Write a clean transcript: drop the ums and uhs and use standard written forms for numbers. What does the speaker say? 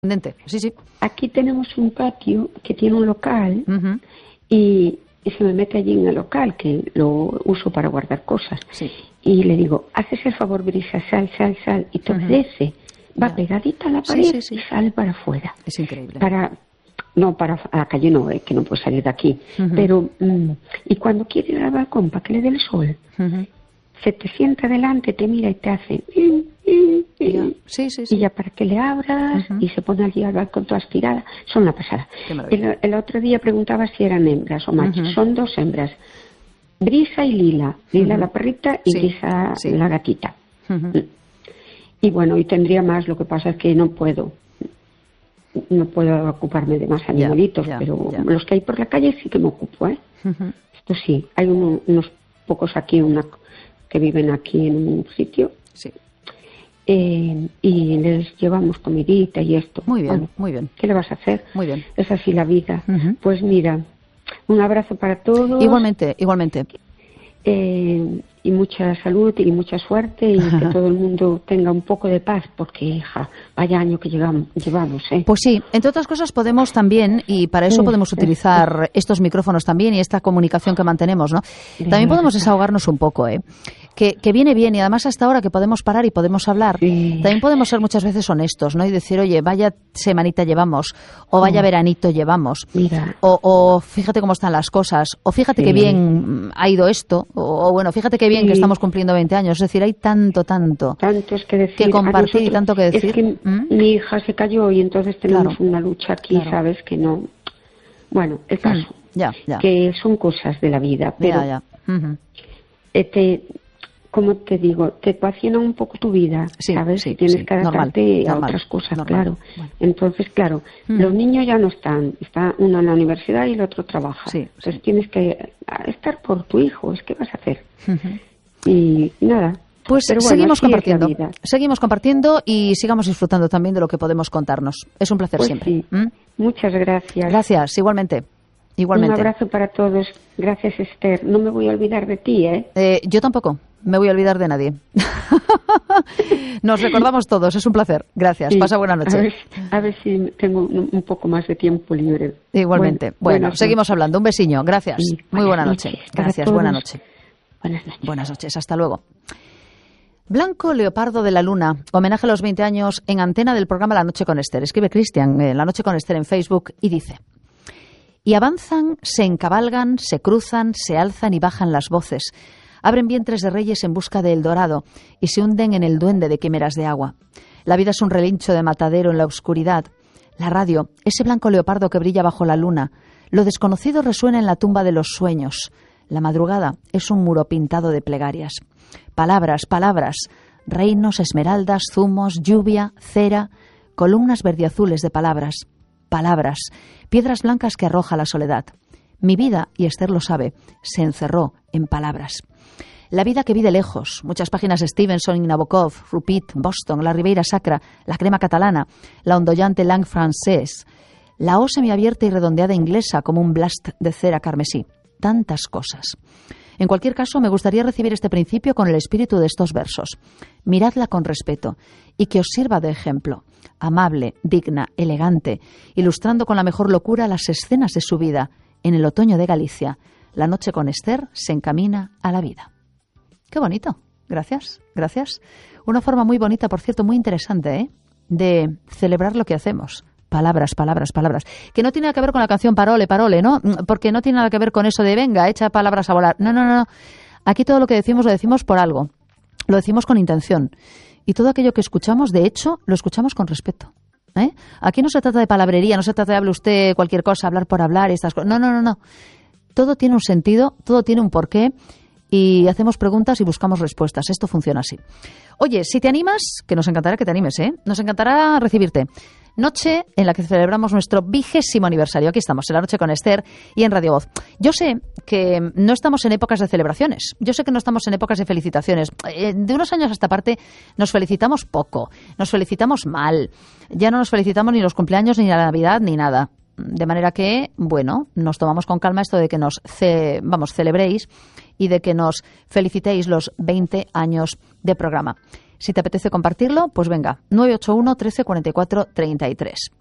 Sí, sí. Aquí tenemos un patio que tiene un local Uh-huh. y se me mete allí en el local, que lo uso para guardar cosas. Sí. Y le digo, haces el favor, Brisa, sal. Y te obedece. Va Ya. pegadita a la Sí, pared sí, sí. y sale para afuera. Es increíble. Para a la calle no, que no puede salir de aquí. Uh-huh. Pero, y cuando quiere ir al balcón para que le dé el sol, Uh-huh. se te sienta delante, te mira y te hace... Ya. Sí. Y ya para que le abras, Uh-huh. y se pone allí al balcón toda estirada. Son una pasada. Qué maravilla. El otro día preguntaba si eran hembras o machos. Uh-huh. Son 2 hembras. Brisa y Lila. Lila Uh-huh. la perrita y Sí, Brisa sí. la gatita. Uh-huh. Y bueno, y tendría más, lo que pasa es que no puedo ocuparme de más animalitos, ya. los que hay por la calle sí que me ocupo, ¿eh? Uh-huh. Esto sí, hay unos pocos aquí, que viven aquí en un sitio, Sí. y les llevamos comidita y esto. Muy bien, Bueno, muy bien. ¿qué le vas a hacer? Muy bien. Es así la vida. Uh-huh. Pues mira, un abrazo para todos. Igualmente. Y mucha salud y mucha suerte y que todo el mundo tenga un poco de paz, porque, hija, vaya año que llevamos, ¿eh? Pues sí, entre otras cosas podemos también, y para eso podemos utilizar estos micrófonos también y esta comunicación que mantenemos, ¿no? También podemos desahogarnos un poco, que viene bien, y además hasta ahora que podemos parar y podemos hablar, también podemos ser muchas veces honestos, ¿no? Y decir, oye, vaya semanita llevamos, o vaya veranito llevamos, Mira. o fíjate cómo están las cosas, o fíjate qué bien ha ido esto, o bueno, fíjate qué bien que estamos cumpliendo 20 años. Es decir, hay tanto es que decir, que compartir y tanto que decir. Es que mi hija se cayó y entonces tenemos una lucha aquí, ¿sabes? Que no... Bueno, el caso. Ya. Que son cosas de la vida, pero... Ya. Uh-huh. Como te digo, te ecuaciona un poco tu vida, ¿sabes? Sí, tienes que adaptarte a normal, otras cosas, normal. claro. Bueno. Entonces, claro, los niños ya no están. Está uno en la universidad y el otro trabaja. Entonces tienes que estar por tu hijo, es que vas a hacer. Uh-huh. Y nada. Pues pero bueno, seguimos compartiendo y sigamos disfrutando también de lo que podemos contarnos. Es un placer siempre. Sí. Muchas gracias. Gracias, igualmente. Un abrazo para todos. Gracias, Esther. No me voy a olvidar de ti, ¿eh? Yo tampoco me voy a olvidar de nadie. Nos recordamos todos, es un placer. Gracias, pasa buena noche. A ver si tengo un poco más de tiempo libre. Igualmente. Bueno, seguimos hablando. Un besiño. Gracias. Muy buena noche. Gracias, buena noche. Buenas noches, hasta luego. Blanco Leopardo de la Luna, homenaje a los 20 años en antena del programa La Noche con Esther. Escribe Cristian, La Noche con Esther en Facebook, y dice: y avanzan, se encabalgan, se cruzan, se alzan y bajan las voces. Abren vientres de reyes en busca de El Dorado y se hunden en el duende de quimeras de agua. La vida es un relincho de matadero en la oscuridad. La radio, ese blanco leopardo que brilla bajo la luna. Lo desconocido resuena en la tumba de los sueños. La madrugada es un muro pintado de plegarias. Palabras, palabras, reinos, esmeraldas, zumos, lluvia, cera, columnas verdiazules de palabras. Palabras, piedras blancas que arroja la soledad. Mi vida, y Esther lo sabe, se encerró en palabras. La vida que vi de lejos, muchas páginas Stevenson, Nabokov, Rupit, Boston, la Ribeira Sacra, la crema catalana, la ondoyante langue française, la O semiabierta y redondeada inglesa como un blast de cera carmesí. Tantas cosas. En cualquier caso, me gustaría recibir este principio con el espíritu de estos versos. Miradla con respeto y que os sirva de ejemplo. Amable, digna, elegante, ilustrando con la mejor locura las escenas de su vida. En el otoño de Galicia, La Noche con Esther se encamina a la vida. Qué bonito. Gracias, gracias. Una forma muy bonita, por cierto, muy interesante, de celebrar lo que hacemos. Palabras, palabras, palabras. Que no tiene nada que ver con la canción Parole, Parole, ¿no? Porque no tiene nada que ver con eso de venga, echa palabras a volar. No. Aquí todo lo que decimos lo decimos por algo. Lo decimos con intención. Y todo aquello que escuchamos, de hecho, lo escuchamos con respeto. Aquí no se trata de palabrería, no se trata de hable usted cualquier cosa, hablar por hablar y estas cosas. No. Todo tiene un sentido, todo tiene un porqué y hacemos preguntas y buscamos respuestas. Esto funciona así. Oye, si te animas, que nos encantará que te animes, nos encantará recibirte. Noche en la que celebramos nuestro 20º aniversario. Aquí estamos, en La Noche con Esther y en Radio Voz. Yo sé que no estamos en épocas de celebraciones. Yo sé que no estamos en épocas de felicitaciones. De unos años a esta parte nos felicitamos poco, nos felicitamos mal. Ya no nos felicitamos ni los cumpleaños, ni la Navidad, ni nada. De manera que, bueno, nos tomamos con calma esto de que nos celebréis y de que nos felicitéis los 20 años de programa. Si te apetece compartirlo, pues venga, 981 13 44 33.